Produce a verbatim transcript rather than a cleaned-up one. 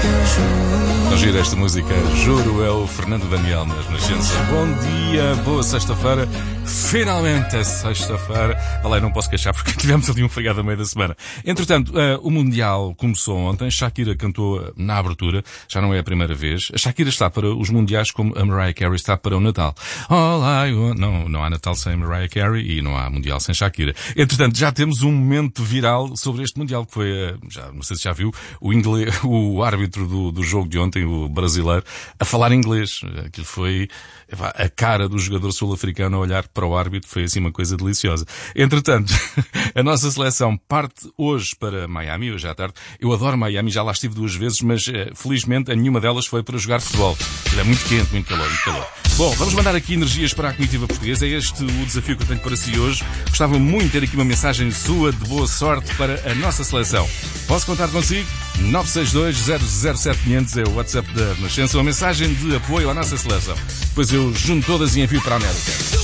Não gira esta música, juro, é o Fernando Daniel na Renascença. Bom dia, boa sexta-feira. Finalmente é sexta-feira. Olha, não posso queixar porque tivemos ali um feriado a meio da semana. Entretanto, uh, o Mundial começou ontem. Shakira cantou na abertura. Já não é a primeira vez. A Shakira está para os Mundiais como a Mariah Carey está para o Natal. All I want... Não, não há Natal sem Mariah Carey e não há Mundial sem Shakira. Entretanto, já temos um momento viral sobre este Mundial, que foi, uh, já, não sei se já viu, o, inglês, o árbitro do, do jogo de ontem, o brasileiro, a falar inglês. Aquilo foi a cara do jogador sul-africano a olhar para o árbitro, foi assim uma coisa deliciosa. Entretanto, a nossa seleção parte hoje para Miami, hoje à tarde. Eu adoro Miami, já lá estive duas vezes, mas felizmente a nenhuma delas foi para jogar futebol. É muito quente, muito calor, muito calor. Bom, vamos mandar aqui energias para a comitiva portuguesa. É este o desafio que eu tenho para si hoje. Gostava muito de ter aqui uma mensagem sua de boa sorte para a nossa seleção. Posso contar consigo? nove seis dois zero zero sete quinhentos é o WhatsApp da Renascença. Uma mensagem de apoio à nossa seleção. Depois eu junto todas e envio para a América.